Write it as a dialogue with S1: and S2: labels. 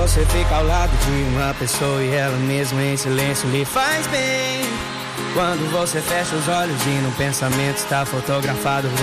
S1: você fica ao lado de uma pessoa e ela mesma em silêncio lhe faz bem. Quando você fecha os olhos e no pensamento está fotografado